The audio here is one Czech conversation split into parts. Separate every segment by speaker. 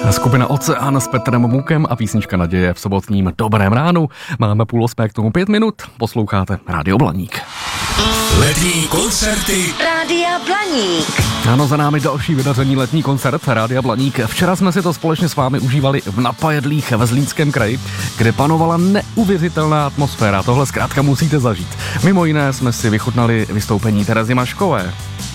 Speaker 1: Skupina Oceán s Petrem Mukem a písnička Naděje v sobotním Dobrém ránu. Máme 7:30 k tomu 5 minut. Posloucháte Rádio Blaník.
Speaker 2: Letní koncerty
Speaker 3: Rádia Blaník.
Speaker 1: Ano, za námi další vydařený letní koncert Rádia Blaník. Včera jsme si to společně s vámi užívali v Napajedlích ve Zlínském kraji, kde panovala neuvěřitelná atmosféra. Tohle zkrátka musíte zažít. Mimo jiné jsme si vychutnali vystoupení Terezy Maškové.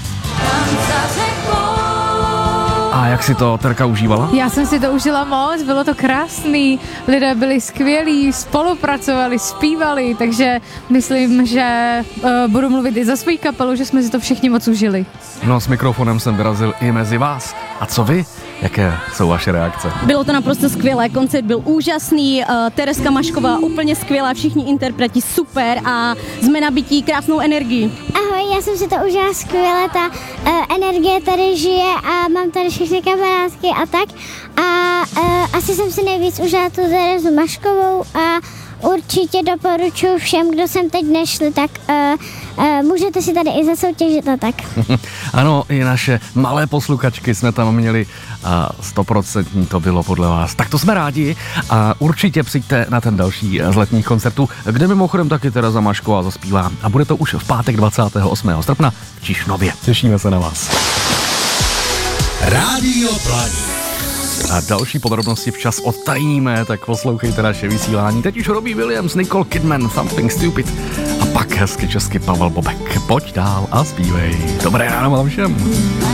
Speaker 1: A jak si to Terka užívala?
Speaker 4: Já jsem si to užila moc, bylo to krásný, lidé byli skvělí, spolupracovali, zpívali, takže myslím, že budu mluvit i za svou kapelu, že jsme si to všichni moc užili.
Speaker 1: No, s mikrofonem jsem vyrazil i mezi vás. A co vy? Jaké jsou vaše reakce?
Speaker 5: Bylo to naprosto skvělé, koncert byl úžasný, Tereska Mašková úplně skvělá, všichni interpreti super a jsme nabití krásnou energií.
Speaker 6: Ahoj, já jsem si to užila skvěle, ta energie tady žije a mám tady všechny kamarádky a tak. A asi jsem si nejvíc užila tu Terezu Maškovou a určitě doporučuji všem, kdo sem teď nešli, tak můžete si tady i zasoutěžit a tak.
Speaker 1: Ano, i naše malé posluchačky jsme tam měli a 100% to bylo podle vás. Tak to jsme rádi a určitě přijďte na ten další z letních koncertů, kde mimochodem taky Tereza Mašková zaspívá a bude to už v pátek 28. srpna v Čišnově. Těšíme se na vás.
Speaker 2: Rádio Blaník.
Speaker 1: A další podrobnosti včas odtajníme, tak poslouchejte naše vysílání. Teď už Robbie Williams, Nicole Kidman, Something Stupid a pak hezky česky Pavel Bobek. Pojď dál a zpívej. Dobré ráno vám všem.